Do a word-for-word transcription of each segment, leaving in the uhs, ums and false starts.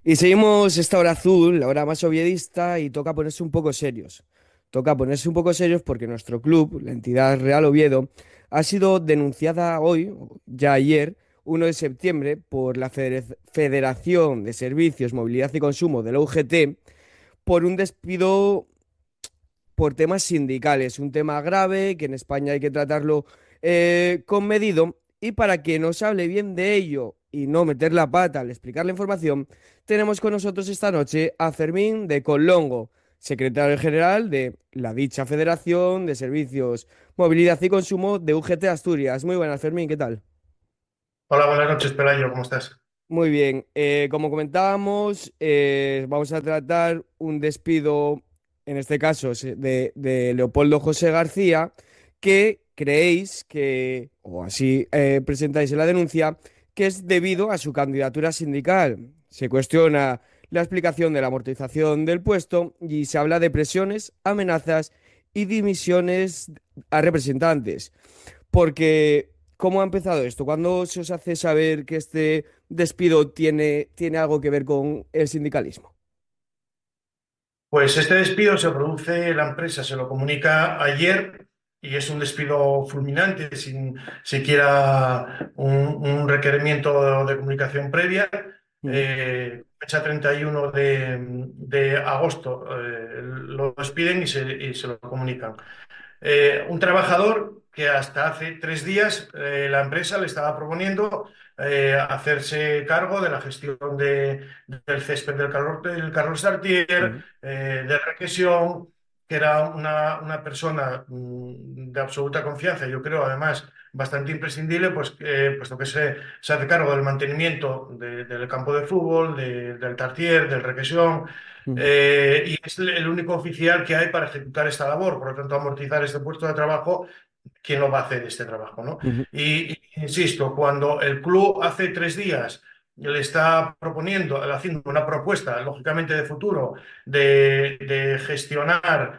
Y seguimos esta hora azul, la hora más oviedista, y toca ponerse un poco serios. Toca ponerse un poco serios porque nuestro club, la entidad Real Oviedo, ha sido denunciada hoy, ya ayer, uno de septiembre, por la Federe- Federación de Servicios, Movilidad y Consumo de la U G T por un despido por temas sindicales. Un tema grave que en España hay que tratarlo eh, con medido. Y para que nos hable bien de ello y no meter la pata al explicar la información, tenemos con nosotros esta noche a Fermín de Colongo, secretario general de la dicha Federación de Servicios, Movilidad y Consumo de U G T Asturias. Muy buenas, Fermín, ¿qué tal? Hola, buenas noches, Pelayo, ¿cómo estás? Muy bien, eh, como comentábamos, eh, vamos a tratar un despido, en este caso se- de, de Leopoldo José García, que creéis que, o así eh, presentáis en la denuncia, que es debido a su candidatura sindical. Se cuestiona la explicación de la amortización del puesto y se habla de presiones, amenazas y dimisiones a representantes. Porque, ¿cómo ha empezado esto? ¿Cuándo se os hace saber que este despido tiene, tiene algo que ver con el sindicalismo? Pues este despido se produce, la empresa se lo comunica ayer y es un despido fulminante, sin siquiera un, un requerimiento de comunicación previa. Mm, Eh, fecha treinta y uno de, de agosto, eh, lo despiden y se, y se lo comunican. Eh, un trabajador que hasta hace tres días eh, la empresa le estaba proponiendo eh, hacerse cargo de la gestión de- del césped del, Carlos, del Carlos Tartier, mm, eh, de Requesión, que era una, una persona mm, de absoluta confianza, yo creo, además, bastante imprescindible, pues, eh, puesto que se, se hace cargo del mantenimiento de- del campo de fútbol, de- del Tartier, del Requesión, mm, eh, y es el único oficial que hay para ejecutar esta labor, por lo tanto, amortizar este puesto de trabajo. ¿Quién lo va a hacer este trabajo, no? mm, Y, y, insisto, cuando el club hace tres días le está proponiendo, haciendo una propuesta, lógicamente de futuro, de, de gestionar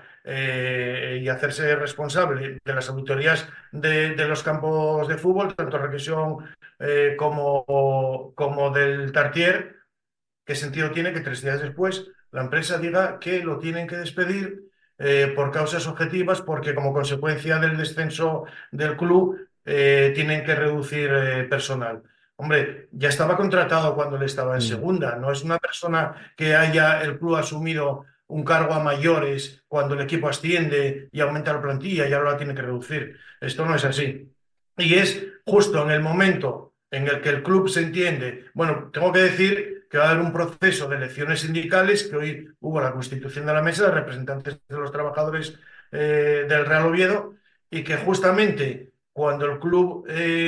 eh, y hacerse responsable de las auditorías de, de los campos de fútbol, tanto Requesión eh, como, como del Tartier. ¿Qué sentido tiene que tres días después la empresa diga que lo tienen que despedir eh, por causas objetivas porque como consecuencia del descenso del club eh, tienen que reducir eh, personal? Hombre, ya estaba contratado cuando él estaba en mm, segunda, no es una persona que haya el club asumido un cargo a mayores cuando el equipo asciende y aumenta la plantilla y ahora la tiene que reducir. Esto no es así. Y es justo en el momento en el que el club se entiende. Bueno, tengo que decir que va a haber un proceso de elecciones sindicales, que hoy hubo la constitución de la mesa de representantes de los trabajadores eh, del Real Oviedo, y que justamente cuando el club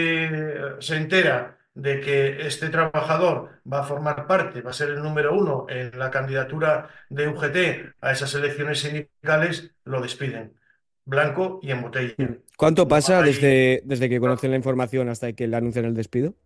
eh, se entera de que este trabajador va a formar parte, va a ser el número uno en la candidatura de U G T a esas elecciones sindicales, lo despiden. Blanco y en mm. botella. ¿Cuánto No pasa hay. desde, desde que conocen la información hasta que le anuncian el despido?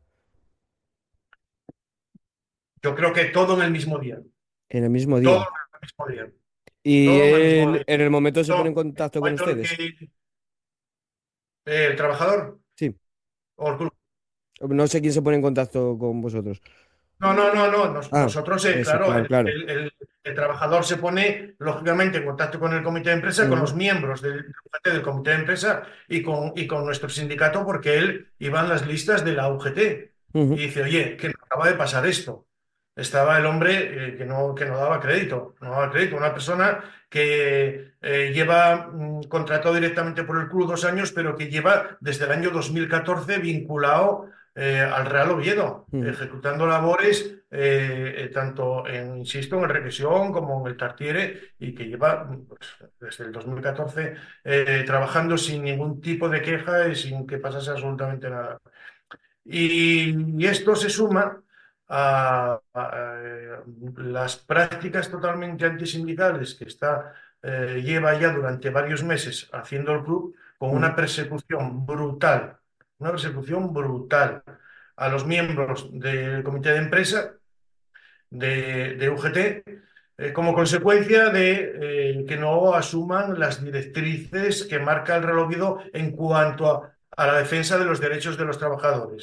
Yo creo que todo en el mismo día. En el mismo Todo día. en el mismo día. ¿Y Todo en el mismo él día. en el momento se pone en Todo, en el contacto con momento en ustedes? que eh, el trabajador Sí. o el club. No sé quién se pone en contacto con vosotros. No, no, no, no. Nos- Ah, nosotros, eh, eso, claro, claro, el, claro. el- el- el trabajador se pone, lógicamente, en contacto con el comité de empresa, con Ujú, los miembros del, del comité de empresa y con, y con nuestro sindicato, porque él iba en las listas de la U G T. Y ujú, dice, oye, que me acaba de pasar esto. Estaba el hombre eh, que no, que no daba crédito, no daba crédito. Una persona que eh, lleva mm, contratado directamente por el club dos años, pero que lleva desde el año dos mil catorce vinculado eh, al Real Oviedo, ujú. ejecutando labores eh, eh, tanto en, insisto, en el Requesión como en el Tartiere, y que lleva pues, desde el dos mil catorce eh, trabajando sin ningún tipo de queja y sin que pasase absolutamente nada. Y, y esto se suma a, a, eh, las prácticas totalmente antisindicales que está, eh, lleva ya durante varios meses haciendo el club, con Ujú, una persecución brutal, una persecución brutal a los miembros del comité de empresa de, de U G T, eh, como consecuencia de eh, que no asuman las directrices que marca el Real Oviedo en cuanto a, a la defensa de los derechos de los trabajadores.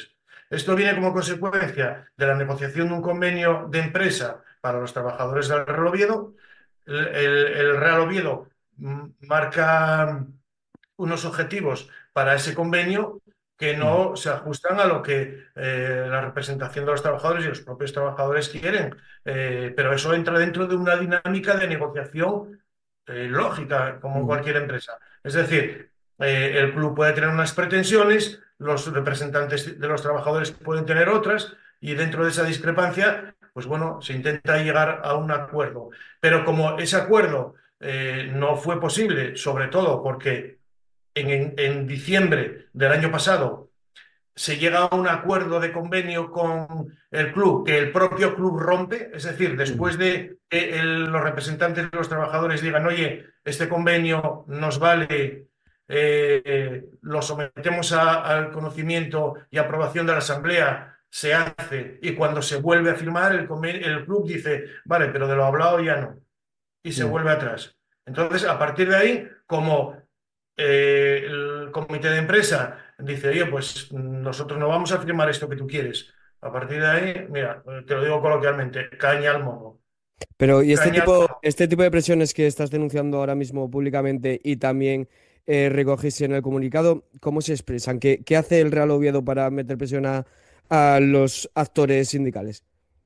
Esto viene como consecuencia de la negociación de un convenio de empresa para los trabajadores del Real Oviedo. El, el- el Real Oviedo mm, marca unos objetivos para ese convenio que Mm, no se ajustan a lo que eh, la representación de los trabajadores y los propios trabajadores quieren. Eh, pero eso entra dentro de una dinámica de negociación eh, lógica, como en mm. cualquier empresa. Es decir, eh, el club puede tener unas pretensiones, los representantes de los trabajadores pueden tener otras, y dentro de esa discrepancia, pues bueno, se intenta llegar a un acuerdo. Pero como ese acuerdo eh, no fue posible, sobre todo porque en, en- en diciembre del año pasado se llega a un acuerdo de convenio con el club que el propio club rompe, es decir, Mm, después de que el- los representantes de los trabajadores digan, oye, este convenio nos vale, eh, eh, lo sometemos a- al conocimiento y aprobación de la Asamblea, se hace, y cuando se vuelve a firmar, el, conven- el club dice, vale, pero de lo hablado ya no, y se mm. vuelve atrás. Entonces, a partir de ahí, como eh, el comité de empresa dice, oye, pues nosotros no vamos a firmar esto que tú quieres. A partir de ahí, mira, te lo digo coloquialmente, caña al mono. Pero, ¿y este Caña al tipo, mono. este tipo de presiones que estás denunciando ahora mismo públicamente y también eh, recogiste en el comunicado, cómo se expresan? ¿Qué, qué hace el Real Oviedo para meter presión a, a los actores sindicales?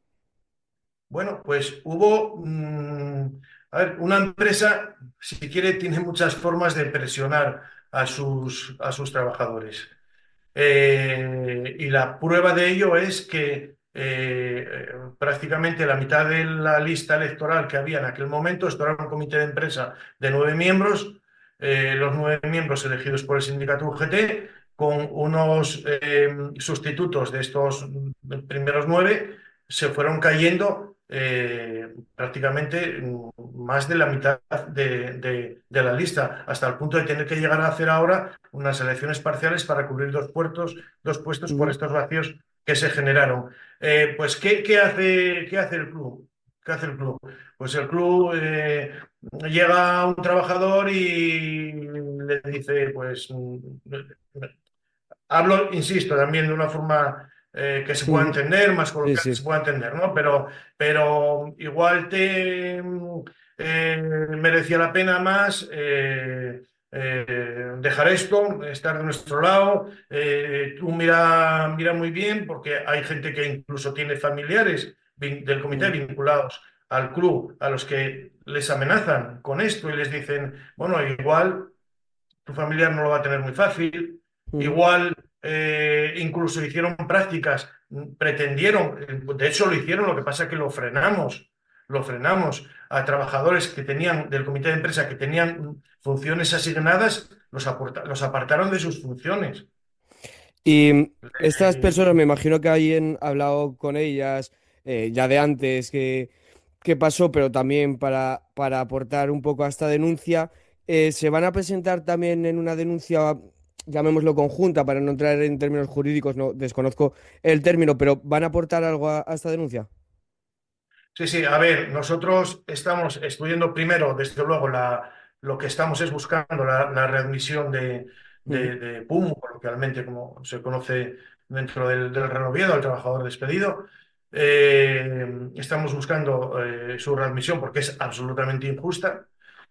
Bueno, pues hubo, mm, a ver, una empresa, si quiere, tiene muchas formas de presionar a sus, a sus trabajadores. Eh, y la prueba de ello es que eh, prácticamente la mitad de la lista electoral que había en aquel momento, esto era un comité de empresa de nueve miembros, eh, los nueve miembros elegidos por el sindicato U G T, con unos eh, sustitutos de estos primeros nueve, se fueron cayendo eh, prácticamente mm, más de la mitad de, de- de la lista, hasta el punto de tener que llegar a hacer ahora unas elecciones parciales para cubrir dos puestos, dos puestos por Ujú. estos vacíos que se generaron. Eh, pues, ¿qué, qué hace, qué hace el club? ¿Qué hace el club? Pues el club eh, llega un trabajador y le dice, pues, mm, hablo, insisto, también de una forma eh, que se pueda Ujú. entender, más Sí, coloquial que sí. se pueda entender, ¿no? Pero, pero igual te mm, eh, merecía la pena más eh, eh, dejar esto, estar de nuestro lado. Eh, tú mira, mira muy bien, porque hay gente que incluso tiene familiares vin- del comité Mm, vinculados al club, a los que les amenazan con esto y les dicen, bueno, igual tu familiar no lo va a tener muy fácil. ujú. Igual eh, incluso hicieron prácticas, mm, pretendieron, eh, de hecho lo hicieron, lo que pasa es que lo frenamos, lo frenamos a trabajadores que tenían del comité de empresa que tenían mm, funciones asignadas, los, aporta- los apartaron de sus funciones. Y estas Eh, personas, me imagino que hayan hablado con ellas eh, ya de antes que, que pasó, pero también para, para aportar un poco a esta denuncia, eh, se van a presentar también en una denuncia, llamémoslo conjunta, para no entrar en términos jurídicos, no desconozco el término, pero ¿van a aportar algo a, a esta denuncia? Sí, sí, a ver, nosotros estamos estudiando primero, desde luego, la, lo que estamos es buscando la, la readmisión de, Ujú, de, de P U M, coloquialmente, como se conoce dentro del, del Real Oviedo, al trabajador despedido. Eh, estamos buscando eh, su readmisión porque es absolutamente injusta.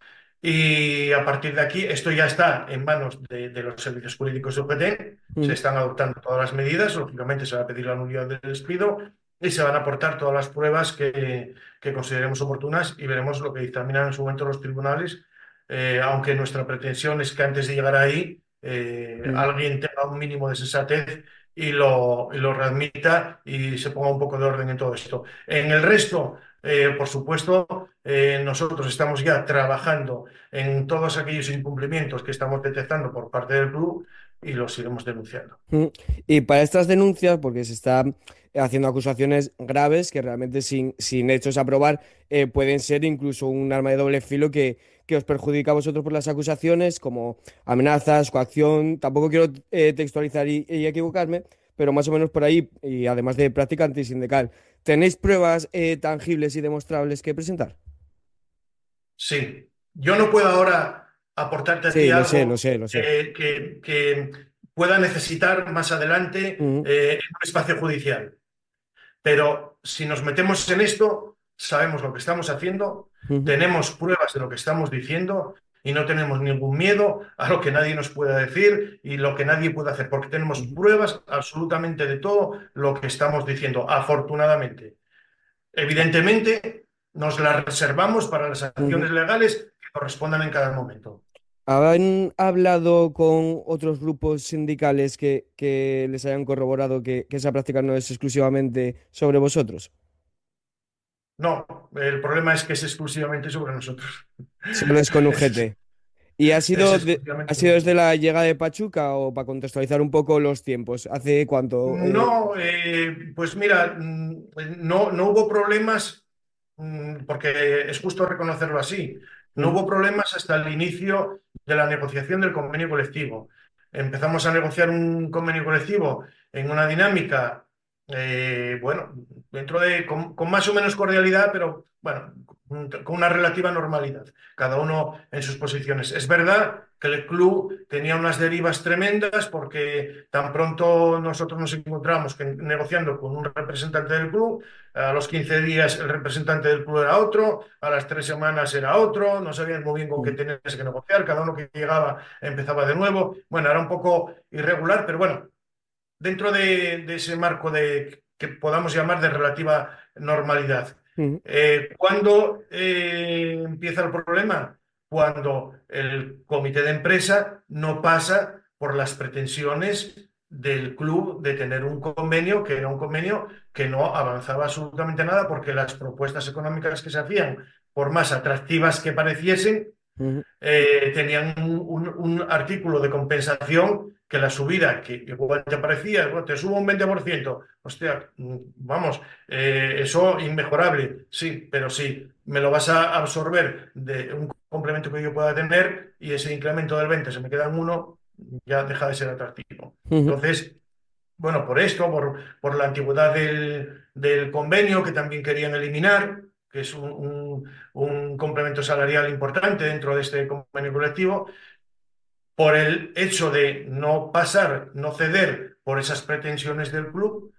Y a partir de aquí, esto ya está en manos de, de los servicios jurídicos de U G T. Se ujú, están adoptando todas las medidas. Lógicamente, se va a pedir la nulidad del despido y se van a aportar todas las pruebas que, que consideremos oportunas y veremos lo que dictaminan en su momento los tribunales. Eh, aunque nuestra pretensión es que antes de llegar ahí, eh, ujú, alguien tenga un mínimo de sensatez y lo, y lo readmita y se ponga un poco de orden en todo esto. En el resto, eh, por supuesto, eh, nosotros estamos ya trabajando en todos aquellos incumplimientos que estamos detectando por parte del club y los iremos denunciando. ujú. Y para estas denuncias, porque se están haciendo acusaciones graves que realmente sin, sin hechos a probar eh, pueden ser incluso un arma de doble filo que, que os perjudica a vosotros por las acusaciones, como amenazas, coacción. Tampoco quiero eh, textualizar y, y equivocarme, pero más o menos por ahí, y además de práctica antisindical. ¿Tenéis pruebas eh, tangibles y demostrables que presentar? Sí, yo no puedo ahora aportarte a ti Sí, lo sé, lo algo sé, lo sé. que, que- que pueda necesitar más adelante ujú, eh, en un espacio judicial. Pero si nos metemos en esto, sabemos lo que estamos haciendo, ujú, tenemos pruebas de lo que estamos diciendo y no tenemos ningún miedo a lo que nadie nos pueda decir y lo que nadie pueda hacer, porque tenemos ujú, pruebas absolutamente de todo lo que estamos diciendo, afortunadamente. Evidentemente, nos las reservamos para las ujú. acciones legales que correspondan en cada momento. ¿Han hablado con otros grupos sindicales que, que les hayan corroborado que, que esa práctica no es exclusivamente sobre vosotros? No, el problema es que es exclusivamente sobre nosotros. Solo es con Es, U G T. ¿Y ha es sido, de- ha exclusivamente sobre sido desde nosotros. la llegada de Pachuca o para contextualizar un poco los tiempos? ¿Hace cuánto? Eh, No, eh, pues mira, mm, no, no hubo problemas, mm, porque es justo reconocerlo así. No ujú, hubo problemas hasta el inicio de la negociación del convenio colectivo. Empezamos a negociar un convenio colectivo en una dinámica, eh, bueno, dentro de, con, con más o menos cordialidad, pero bueno, con una relativa normalidad, cada uno en sus posiciones. Es verdad que el club tenía unas derivas tremendas porque tan pronto nosotros nos encontramos que- negociando con un representante del club, a los quince días el representante del club era otro, a las tres semanas era otro, no sabían muy bien con qué ujú, tenías que negociar, cada uno que llegaba empezaba de nuevo. Bueno, era un poco irregular, pero bueno, dentro de, de ese marco de que podamos llamar de relativa normalidad. ujú, Eh, ¿cuándo eh, empieza el problema? Cuando el comité de empresa no pasa por las pretensiones del club de tener un convenio, que era un convenio que no avanzaba absolutamente nada porque las propuestas económicas que se hacían, por más atractivas que pareciesen, ujú, eh, tenían un, un- un artículo de compensación que la subida, que igual te parecía, bueno, te subo un veinte por ciento, hostia, mm, vamos, eh, eso inmejorable, sí, pero sí, me lo vas a absorber de un complemento que yo pueda tener y ese incremento del veinte se me queda en uno, ya deja de ser atractivo. ujú, Entonces, bueno, por esto, por, por la antigüedad del, del convenio que también querían eliminar, que es un, un- un complemento salarial importante dentro de este convenio colectivo, por el hecho de no pasar, no ceder por esas pretensiones del club,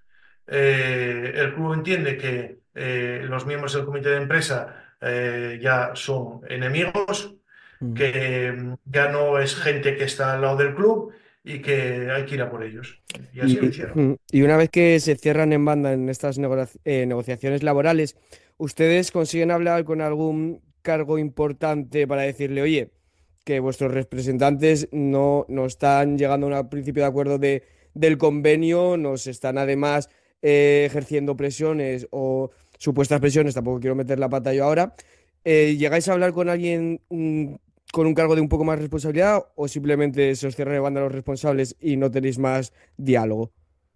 eh, el club entiende que eh, los miembros del comité de empresa eh, ya son enemigos, ujú. que mm, ya no es gente que está al lado del club y que hay que ir a por ellos. Y así lo Y, hicieron. ujú, y una vez que se cierran en banda en estas negocia- eh, negociaciones laborales, ¿ustedes consiguen hablar con algún cargo importante para decirle, oye, que vuestros representantes no, no están llegando a un principio de acuerdo de, del convenio, nos están además eh, ejerciendo presiones o supuestas presiones, tampoco quiero meter la pata yo ahora? Eh, ¿llegáis a hablar con alguien mm, con un cargo de un poco más responsabilidad o simplemente se os cierran de banda los responsables y no tenéis más diálogo?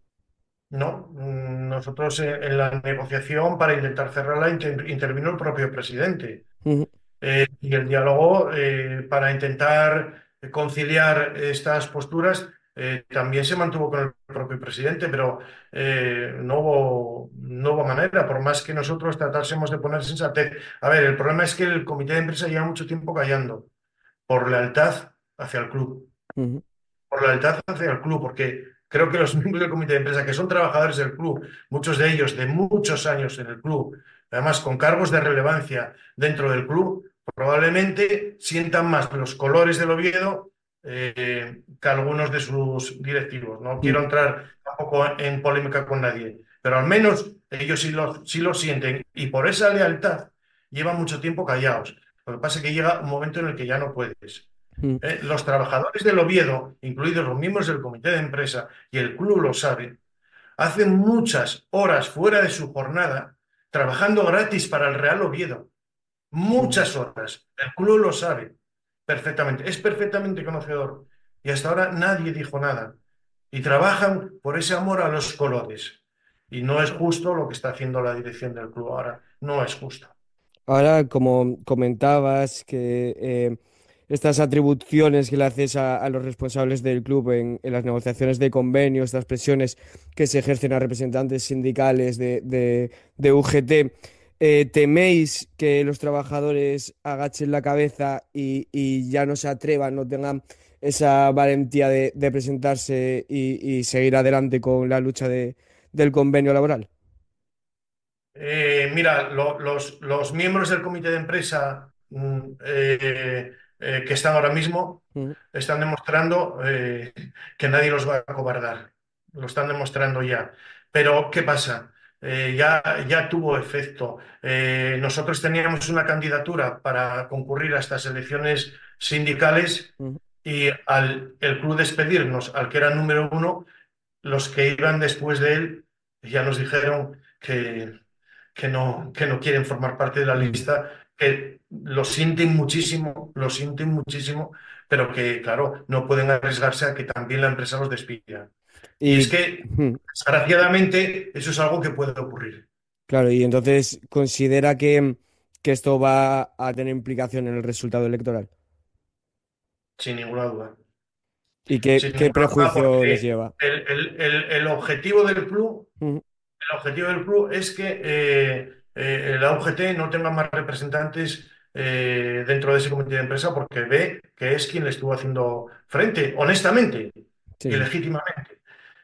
No, mm, nosotros eh, en la negociación para intentar cerrarla inter- intervino el propio presidente. Ujú, Eh, y el diálogo eh, para intentar conciliar estas posturas eh, también se mantuvo con el propio presidente, pero eh, no hubo, no hubo manera, por más que nosotros tratásemos de poner sensatez. A ver, el problema es que el comité de empresa lleva mucho tiempo callando por lealtad hacia el club, ujú, por lealtad hacia el club, porque creo que los miembros del comité de empresa, que son trabajadores del club, muchos de ellos de muchos años en el club, además con cargos de relevancia dentro del club, probablemente sientan más los colores del Oviedo eh, que algunos de sus directivos. No quiero ujú, entrar tampoco en polémica con nadie, pero al menos ellos sí lo, sí lo sienten y por esa lealtad llevan mucho tiempo callados. Lo que pasa es que llega un momento en el que ya no puedes. ujú, Eh, los trabajadores del Oviedo, incluidos los miembros del comité de empresa, y el club lo saben, hacen muchas horas fuera de su jornada trabajando gratis para el Real Oviedo. ujú. Muchas horas. El club lo sabe perfectamente. Es perfectamente conocedor. Y hasta ahora nadie dijo nada. Y trabajan por ese amor a los colores. Y no es justo lo que está haciendo la dirección del club ahora. No es justo. Ahora, como comentabas, que eh, estas atribuciones que le haces a, a los responsables del club en, en las negociaciones de convenio, estas presiones que se ejercen a representantes sindicales de, de, de U G T, eh, ¿teméis que los trabajadores agachen la cabeza y, y ya no se atrevan, no tengan esa valentía de, de presentarse y, y seguir adelante con la lucha de, del convenio laboral? Eh, mira, lo- los, los miembros del comité de empresa mm, eh, eh, que están ahora mismo Ujú, están demostrando eh, que nadie los va a acobardar. Lo están demostrando ya. Pero, ¿qué pasa? Eh, ya, ya tuvo efecto. Eh, nosotros teníamos una candidatura para concurrir a estas elecciones sindicales ujú. y al el club despedirnos, al que era número uno, los que iban después de él ya nos dijeron que que no, que no quieren formar parte de la Ujú. lista, que lo sienten muchísimo, lo sienten muchísimo, pero que, claro, no pueden arriesgarse a que también la empresa los despida. Y es Y, que, ujú, desgraciadamente, eso es algo que puede ocurrir, claro, y entonces considera que, que esto va a tener implicación en el resultado electoral. sin ninguna duda. ¿Y qué, Sin qué ninguna duda, prejuicio les porque lleva? el, el- el- el objetivo del club, Ujú, el objetivo del club es que eh, eh, la U G T no tenga más representantes eh, dentro de ese comité de empresa porque ve que es quien le estuvo haciendo frente, honestamente sí, y sí. legítimamente.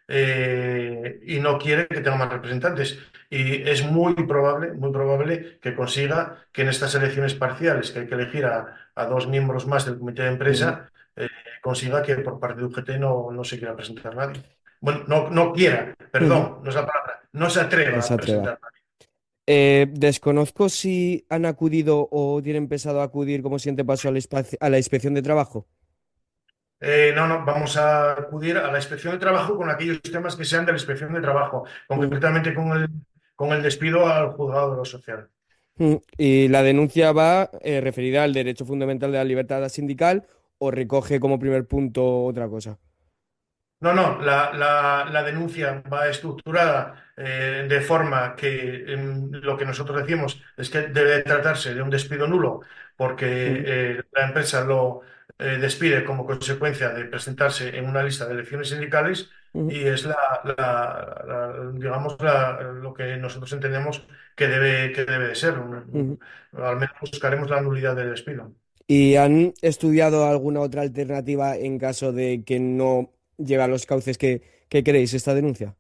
Eh, y no quiere que tenga más representantes. Y es muy probable, muy probable que consiga que en estas elecciones parciales, que hay que elegir a, a dos miembros más del comité de Ujú, empresa, eh, consiga que por parte de U G T no, no se quiera presentar nadie. Bueno, no, no quiera, ujú. perdón, no es la palabra, no se No atreva se a atreva. presentar nadie. Eh, desconozco si han acudido o tienen pensado acudir como siguiente paso a la, inspa- a la inspección de trabajo. Eh, no, no, vamos a acudir a la inspección de trabajo con aquellos temas que sean de la inspección de trabajo, Ujú, concretamente con el, con el despido al juzgado de lo social. ujú. Y la denuncia va eh, referida al derecho fundamental de la libertad sindical o recoge como primer punto otra cosa. No, no, la, la- la denuncia va estructurada eh, de forma que em, lo que nosotros decimos es que debe tratarse de un despido nulo porque Ujú, eh, la empresa lo eh, despide como consecuencia de presentarse en una lista de elecciones sindicales ujú, y es la, la- la- digamos, la- lo que nosotros entendemos que debe, que debe de ser. Un- ujú. un- al menos buscaremos la nulidad del despido. ¿Y han estudiado alguna otra alternativa en caso de que no llegue a los cauces que, que queréis esta denuncia?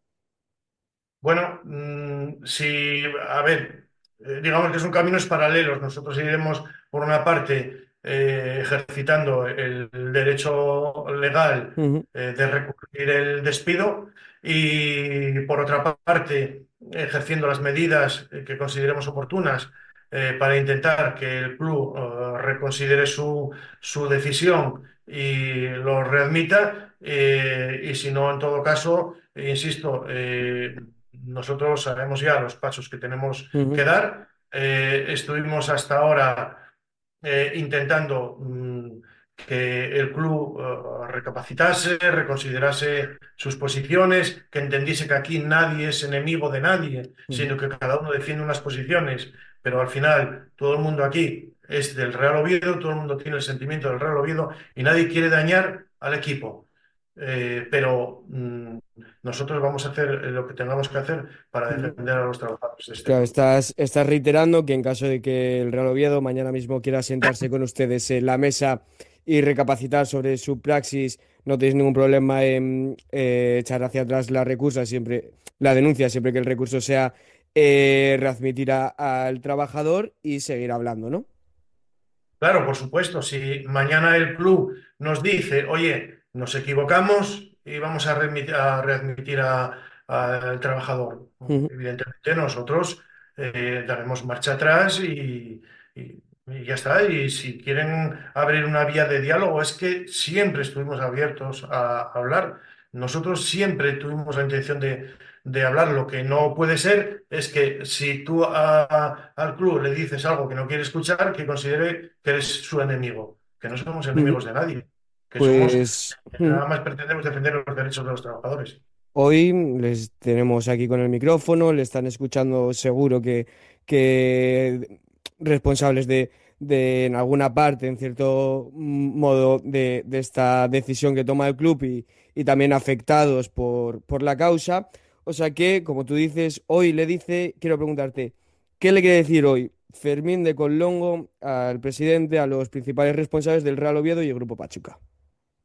Bueno, mm, si, a ver, eh, digamos que son caminos paralelos. Nosotros iremos, por una parte, eh, ejercitando el, el derecho legal Ujú, eh, de recurrir el despido y, por otra parte, ejerciendo las medidas eh, que consideremos oportunas eh, para intentar que el club eh, reconsidere su, su decisión y lo readmita. Eh, y si no, en todo caso, eh, insisto, eh, nosotros sabemos ya los pasos que tenemos que ujú, dar. Eh, estuvimos hasta ahora eh, intentando mm, que el club eh, recapacitase, reconsiderase sus posiciones, que entendiese que aquí nadie es enemigo de nadie, ujú, sino que cada uno defiende unas posiciones, pero al final todo el mundo aquí es del Real Oviedo, todo el mundo tiene el sentimiento del Real Oviedo y nadie quiere dañar al equipo. Eh, pero mm, nosotros vamos a hacer eh, lo que tengamos que hacer para ujú. defender a los trabajadores de este Claro, club. estás, estás reiterando que en caso de que el Real Oviedo mañana mismo quiera sentarse con ustedes en la mesa y recapacitar sobre su praxis, no tenéis ningún problema en eh, echar hacia atrás la recursa, siempre, la denuncia, siempre que el recurso sea eh, readmitir a- al trabajador y seguir hablando, ¿no? Claro, por supuesto, si mañana el club nos dice, oye, nos equivocamos y vamos a, readmit- a readmitir a- al trabajador, Ujú, evidentemente nosotros eh, daremos marcha atrás y, y- y ya está. Y si quieren abrir una vía de diálogo, es que siempre estuvimos abiertos a, a hablar. Nosotros siempre tuvimos la intención de hablar. Lo que no puede ser es que si tú a- a- al club le dices algo que no quiere escuchar, que considere que eres su enemigo, que no somos ujú. enemigos de nadie, que somos, Pues que ujú, nada más pretendemos defender los derechos de los trabajadores. hoy les tenemos aquí con el micrófono, le están escuchando seguro que, que responsables de, de en alguna parte, en cierto modo, de, de esta decisión que toma el club y, y también afectados por, por la causa. O sea que, como tú dices, hoy le dice, quiero preguntarte, ¿qué le quiere decir hoy Fermín de Conlongo al presidente, a los principales responsables del Real Oviedo y el Grupo Pachuca?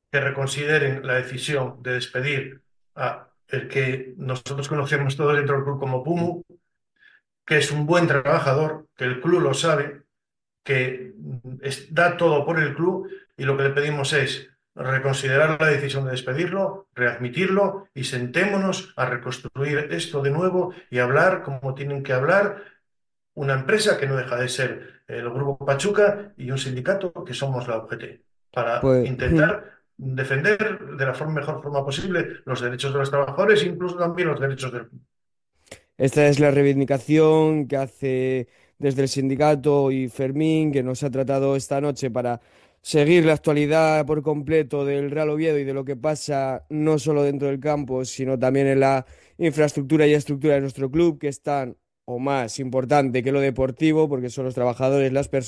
que reconsideren la decisión de despedir a el que nosotros conocemos todos dentro del club como Pumu, que es un buen trabajador, que el club lo sabe, que es- da todo por el club y lo que le pedimos es reconsiderar la decisión de despedirlo, readmitirlo y sentémonos a reconstruir esto de nuevo y hablar como tienen que hablar una empresa que no deja de ser el Grupo Pachuca y un sindicato que somos la U G T, para Pues intentar defender de la forma- mejor forma posible los derechos de los trabajadores, incluso también los derechos del club. esta es la reivindicación que hace desde el sindicato y Fermín, que nos ha tratado esta noche para seguir la actualidad por completo del Real Oviedo y de lo que pasa no solo dentro del campo, sino también en la infraestructura y estructura de nuestro club, que es tan o más importante que lo deportivo, porque son los trabajadores, las personas